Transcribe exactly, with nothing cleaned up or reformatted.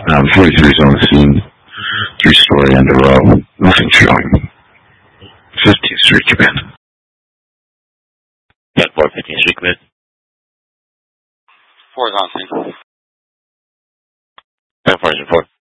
Um, forty-three is on the scene. Three-story under row. Nothing showing. fifteenth Street, come in. ten four, fifteenth Street, come in. Four is on scene. ten four is report.